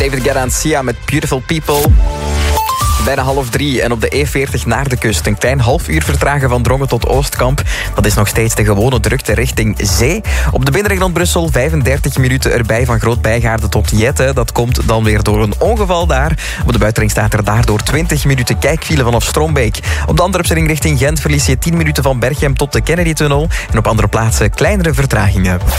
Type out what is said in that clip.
David Guetta en Sia met Beautiful People. Bijna 2:30 en op de E40 naar de kust. Een klein half uur vertragen van Drongen tot Oostkamp. Dat is nog steeds de gewone drukte richting zee. Op de binnenring rond Brussel 35 minuten erbij van Groot-Bijgaarde tot Jette. Dat komt dan weer door een ongeval daar. Op de buitenring staat er daardoor 20 minuten kijkfile vanaf Strombeek. Op de Antwerpse richting Gent verlies je 10 minuten van Berchem tot de Kennedy-tunnel. En op andere plaatsen kleinere vertragingen.